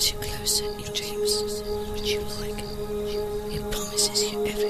you closer in dreams, which you like. It promises you everything.